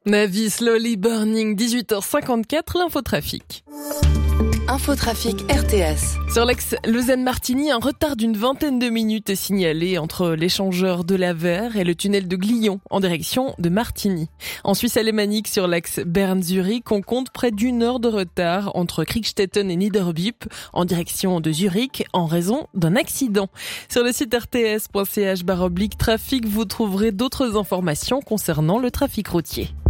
Navy slowly burning, 18h54, l'infotrafic. Infotrafic RTS. Sur l'axe Lausanne-Martigny, un retard d'une vingtaine de minutes est signalé entre l'échangeur de la Verre et le tunnel de Glion en direction de Martigny. En Suisse alémanique, sur l'axe Berne-Zurich, on compte près d'une heure de retard entre Kriegstetten et Niederbipp en direction de Zurich en raison d'un accident. Sur le site rts.ch/trafic, vous trouverez d'autres informations concernant le trafic routier.